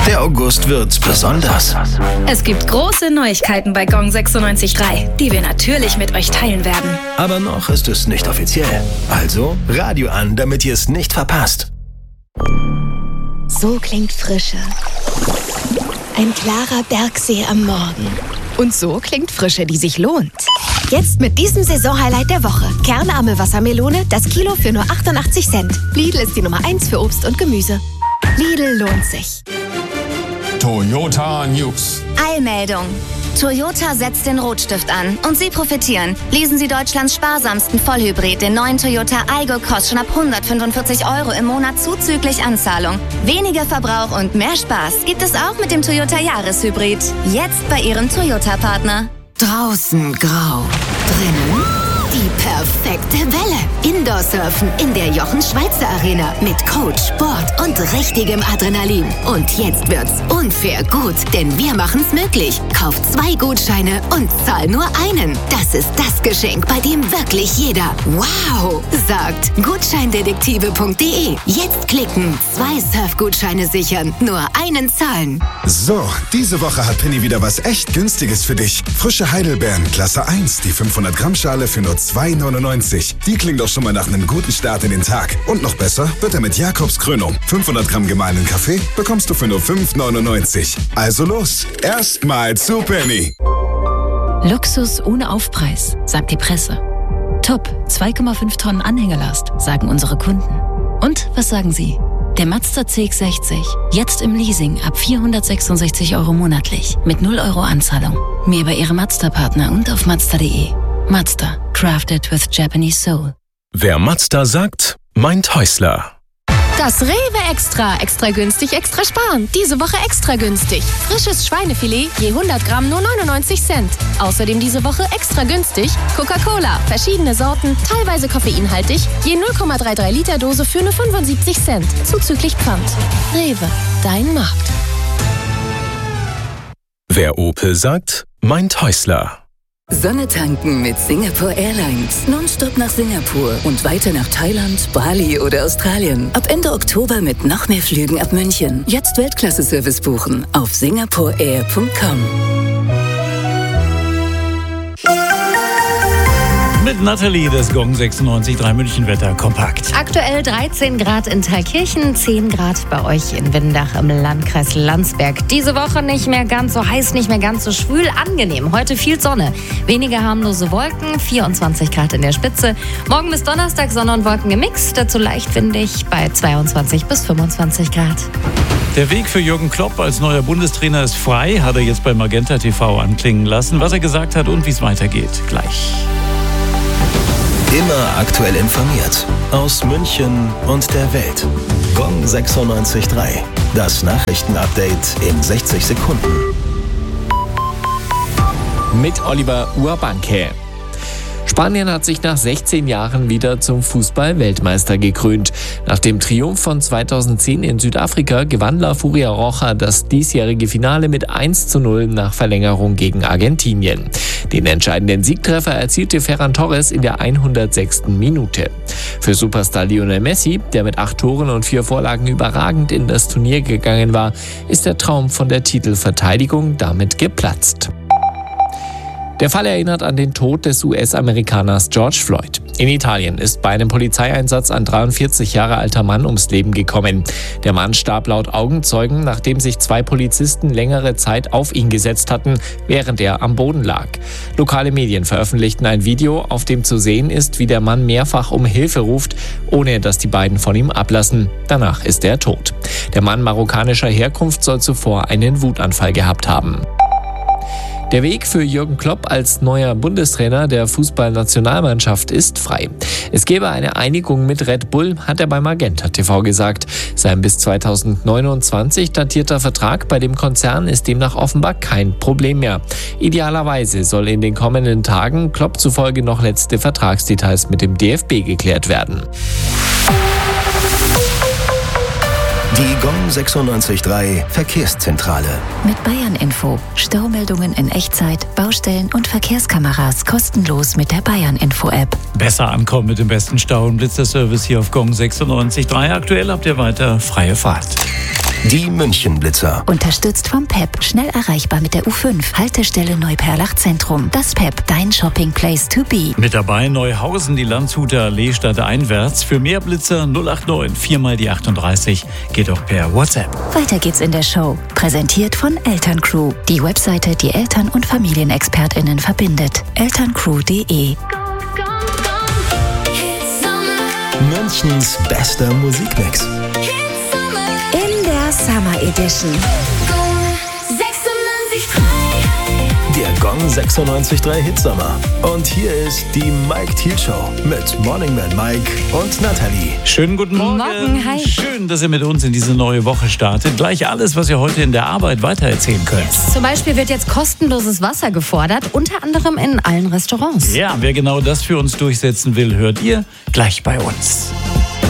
Der August wird besonders. Es gibt große Neuigkeiten bei Gong 96.3, die wir natürlich mit euch teilen werden. Aber noch ist es nicht offiziell. Also Radio an, damit ihr es nicht verpasst. So klingt Frische. Ein klarer Bergsee am Morgen. Und so klingt Frische, die sich lohnt. Jetzt mit diesem Saisonhighlight der Woche. Kernarme Wassermelone, das Kilo für nur 88 Cent. Lidl ist die Nummer 1 für Obst und Gemüse. Lidl lohnt sich. Toyota News. Eilmeldung. Toyota setzt den Rotstift an und Sie profitieren. Lesen Sie Deutschlands sparsamsten Vollhybrid, den neuen Toyota Aygo, kostet schon ab 145 € im Monat zuzüglich Anzahlung. Weniger Verbrauch und mehr Spaß gibt es auch mit dem Toyota Jahreshybrid. Jetzt bei Ihrem Toyota-Partner. Draußen grau, drinnen die perfekte Welle. Indoor-Surfen in der Jochen-Schweizer Arena mit Coach, Board und richtigem Adrenalin. Und jetzt wird's unfair gut, denn wir machen's möglich. Kauf 2 Gutscheine und zahl nur einen. Das ist das Geschenk, bei dem wirklich jeder wow sagt. Gutscheindetektive.de. Jetzt klicken, 2 Surfgutscheine sichern, nur einen zahlen. So, diese Woche hat Penny wieder was echt Günstiges für dich. Frische Heidelbeeren, Klasse 1, die 500 Gramm Schale für nur 2,99. Die klingt doch schon mal nach einem guten Start in den Tag. Und noch besser wird er mit Jakobskrönung. 500 Gramm gemahlenen Kaffee bekommst du für nur 5,99. Also los, erstmal zu Penny. Luxus ohne Aufpreis, sagt die Presse. Top, 2,5 Tonnen Anhängerlast, sagen unsere Kunden. Und was sagen Sie? Der Mazda CX-60, jetzt im Leasing ab 466 € monatlich, mit 0 € Anzahlung. Mehr bei Ihrem Mazda-Partner und auf Mazda.de. Mazda, crafted with Japanese soul. Wer Mazda sagt, meint Häusler. Das Rewe Extra. Extra günstig, extra sparen. Diese Woche extra günstig. Frisches Schweinefilet, je 100 Gramm nur 99 Cent. Außerdem diese Woche extra günstig Coca-Cola. Verschiedene Sorten, teilweise koffeinhaltig, je 0,33 Liter Dose für nur 75 Cent. Zuzüglich Pfand. Rewe, dein Markt. Wer Opel sagt, meint Häusler. Sonne tanken mit Singapore Airlines. Nonstop nach Singapur und weiter nach Thailand, Bali oder Australien. Ab Ende Oktober mit noch mehr Flügen ab München. Jetzt Weltklasse-Service buchen auf singaporeair.com. Mit Nathalie, das Gong 96.3 München-Wetter kompakt. Aktuell 13 Grad in Thalkirchen, 10 Grad bei euch in Windach im Landkreis Landsberg. Diese Woche nicht mehr ganz so heiß, nicht mehr ganz so schwül, angenehm. Heute viel Sonne, weniger harmlose Wolken, 24 Grad in der Spitze. Morgen bis Donnerstag Sonne und Wolken gemixt, dazu leicht windig bei 22 bis 25 Grad. Der Weg für Jürgen Klopp als neuer Bundestrainer ist frei, hat er jetzt bei Magenta TV anklingen lassen. Was er gesagt hat und wie es weitergeht, gleich. Immer aktuell informiert. Aus München und der Welt. Gong 96.3. Das Nachrichtenupdate in 60 Sekunden. Mit Oliver Urbanke. Spanien hat sich nach 16 Jahren wieder zum Fußball-Weltmeister gekrönt. Nach dem Triumph von 2010 in Südafrika gewann La Furia Roja das diesjährige Finale mit 1:0 nach Verlängerung gegen Argentinien. Den entscheidenden Siegtreffer erzielte Ferran Torres in der 106. Minute. Für Superstar Lionel Messi, der mit 8 Toren und 4 Vorlagen überragend in das Turnier gegangen war, ist der Traum von der Titelverteidigung damit geplatzt. Der Fall erinnert an den Tod des US-Amerikaners George Floyd. In Italien ist bei einem Polizeieinsatz ein 43 Jahre alter Mann ums Leben gekommen. Der Mann starb laut Augenzeugen, nachdem sich 2 Polizisten längere Zeit auf ihn gesetzt hatten, während er am Boden lag. Lokale Medien veröffentlichten ein Video, auf dem zu sehen ist, wie der Mann mehrfach um Hilfe ruft, ohne dass die beiden von ihm ablassen. Danach ist er tot. Der Mann marokkanischer Herkunft soll zuvor einen Wutanfall gehabt haben. Der Weg für Jürgen Klopp als neuer Bundestrainer der Fußballnationalmannschaft ist frei. Es gäbe eine Einigung mit Red Bull, hat er bei Magenta TV gesagt. Sein bis 2029 datierter Vertrag bei dem Konzern ist demnach offenbar kein Problem mehr. Idealerweise soll in den kommenden Tagen Klopp zufolge noch letzte Vertragsdetails mit dem DFB geklärt werden. Die Gong 96.3 Verkehrszentrale. Mit Bayern Info. Staumeldungen in Echtzeit, Baustellen und Verkehrskameras kostenlos mit der Bayern Info App. Besser ankommen mit dem besten Stau- und Blitzerservice hier auf Gong 96.3. Aktuell habt ihr weiter freie Fahrt. Die München-Blitzer. Unterstützt vom PEP. Schnell erreichbar mit der U5. Haltestelle Neuperlach Zentrum. Das PEP, dein Shopping Place to be. Mit dabei Neuhausen, die Landshuter Allee statt einwärts. Für mehr Blitzer 089 4 mal die 38. Geht auch per WhatsApp. Weiter geht's in der Show. Präsentiert von Elterncrew. Die Webseite, die Eltern- und FamilienexpertInnen verbindet. elterncrew.de. Münchens bester Musikmix. In der Summer Edition. Der Gong 96.3 Hitsommer. Und hier ist die Mike Thiel Show mit Morning Man Mike und Nathalie. Schönen guten Morgen. Morgen, hi. Schön, dass ihr mit uns in diese neue Woche startet. Gleich alles, was ihr heute in der Arbeit weitererzählen könnt. Zum Beispiel wird jetzt kostenloses Wasser gefordert, unter anderem in allen Restaurants. Ja, wer genau das für uns durchsetzen will, hört ihr gleich bei uns.